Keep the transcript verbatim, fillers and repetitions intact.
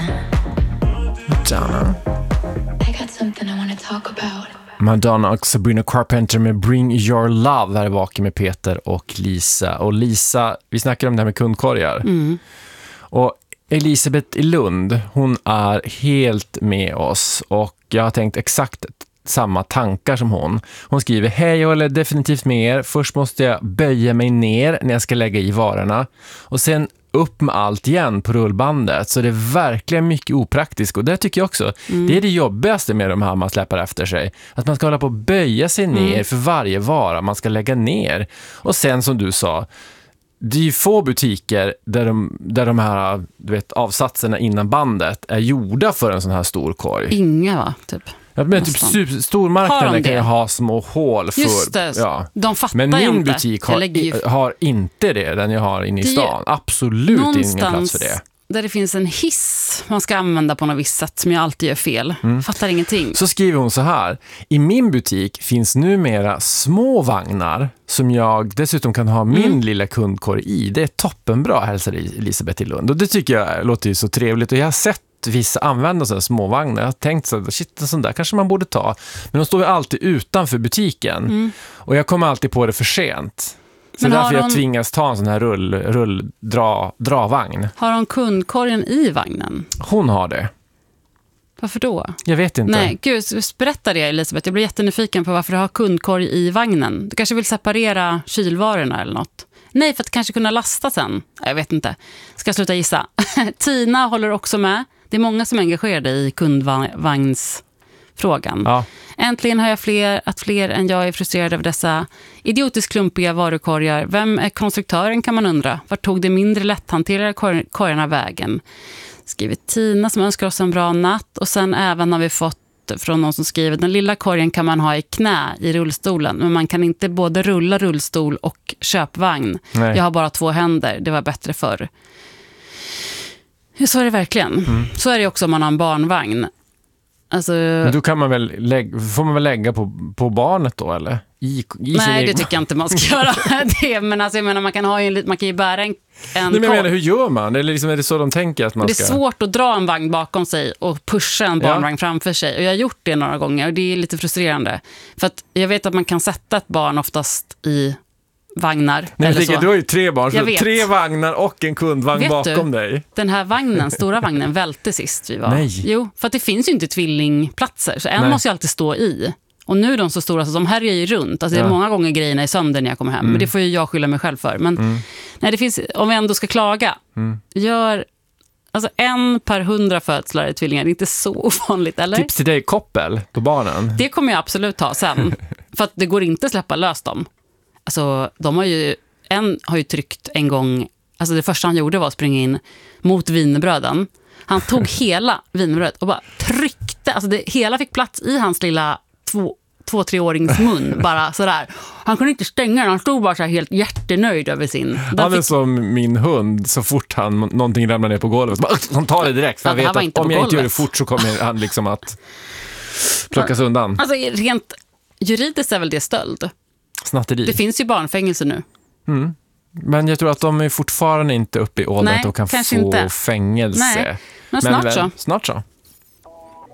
Madonna. I got something I want to talk about. Madonna och Sabrina Carpenter med Bring Your Love. Här är Vaken med Peter och Lisa. Och Lisa, vi snackar om det här med kundkorgar. Mm. Och Elisabeth i Lund, hon är helt med oss. Och jag har tänkt exakt samma tankar som hon. Hon skriver: hej, jag håller definitivt med er. Först måste jag böja mig ner när jag ska lägga i varorna. Och sen upp med allt igen på rullbandet. Så det är verkligen mycket opraktiskt. Och det tycker jag också. Mm. Det är det jobbigaste med de här man släpper efter sig. Att man ska hålla på att böja sig ner mm. för varje vara man ska lägga ner. Och sen som du sa, det är ju få butiker där de, där de här du vet, avsatserna innan bandet är gjorda för en sån här stor korg. Inga va, typ. Ja, men typ super, stormarknaden kan ju ha små hål för. Just det, ja. De fattar men min inte. butik har, ju... har inte det, den jag har inne i stan. Absolut ingen plats för det. Där det finns en hiss man ska använda på något visst sätt som jag alltid gör fel. Mm. Fattar ingenting. Så skriver hon så här: i min butik finns numera små vagnar som jag dessutom kan ha min mm. lilla kundkorg i. Det är toppenbra, hälsar Elisabeth i Lund. Och det tycker jag låter ju så trevligt. Och jag har sett vissa använda sådana småvagnar. Jag har tänkt så här, shit, en sån där kanske man borde ta. Men de står ju alltid utanför butiken. Mm. Och jag kommer alltid på det för sent. Så men därför jag hon... tvingas ta en sån här rull, rull dra, dravagn. Har hon kundkorgen i vagnen? Hon har det. Varför då? Jag vet inte. Nej, gud, berätta det Elisabeth. Jag blir jättenyfiken på varför du har kundkorg i vagnen. Du kanske vill separera kylvarorna eller något. Nej, för att kanske kunna lasta sen. Jag vet inte. Ska jag sluta gissa. Tina håller också med. Det är många som är engagerade i kundvagnsfrågan. Ja. Äntligen har jag fler, att fler än jag är frustrerade över dessa idiotiskt klumpiga varukorgar. Vem är konstruktören kan man undra. Vart tog det mindre lätthanterade kor- korgarna vägen? Skriver Tina som önskar oss en bra natt. Och sen även har vi fått från någon som skriver: den lilla korgen kan man ha i knä i rullstolen, men man kan inte både rulla rullstol och köpvagn. Nej. Jag har bara två händer, det var bättre förr. Så är det verkligen. Mm. Så är det också om man har en barnvagn. Alltså... Men då kan man väl lägga, får man väl lägga på, på barnet då, eller? I, i Nej, det tycker jag inte man ska göra. det, men alltså, jag menar, man kan, ha en, man kan ju bära en, en Nej, men jag menar, hur gör man? Eller liksom, är det så de tänker att man det ska... är svårt att dra en vagn bakom sig och pusha en barnvagn ja. framför sig. Och jag har gjort det några gånger och det är lite frustrerande. För att jag vet att man kan sätta ett barn oftast i vagnar. Nej, eller tänker, så. du har ju tre barn, så tre vagnar och en kundvagn vet bakom du, dig. Den här vagnen, stora vagnen, välte sist vi var. Nej. Jo, för att det finns ju inte tvillingplatser, så en Nej. måste ju alltid stå i. Och nu är de så stora så de här är ju runt. Alltså ja. det är många gånger grejerna i sönder när jag kommer hem. Mm. Men det får ju jag skylla mig själv för. Men mm. nej, det finns, om vi ändå ska klaga, mm. gör alltså en per hundra födslar i tvillingar. Det är inte så ovanligt, eller? Tips till dig, koppel på barnen. Det kommer jag absolut ta sen. För att det går inte att släppa lös dem. Alltså, de har ju, en har ju tryckt en gång, alltså det första han gjorde var att springa in mot wienerbröden. Han tog hela wienerbrödet och bara tryckte, alltså det hela fick plats i hans lilla två, två treårings mun, bara sådär. Han kunde inte stänga den, han stod bara så här helt jättenöjd över sin. Han är fick... som min hund, så fort han någonting ramlar ner på golvet, så bara, han tar det direkt, för ja, jag vet att om jag inte gör det fort så kommer han liksom att plockas undan. Alltså rent juridiskt är väl det stöld. Snatteri. Det finns ju barnfängelse nu. Mm. Men jag tror att de är fortfarande inte uppe i åldern att de kan få inte. fängelse. Nej, men snart men väl, så. Snart så.